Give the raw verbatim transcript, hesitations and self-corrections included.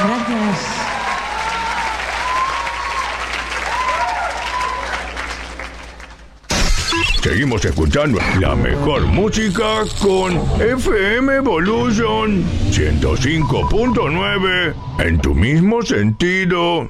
Gracias. Seguimos escuchando la mejor música con F M Evolution ciento cinco punto nueve en tu mismo sentido.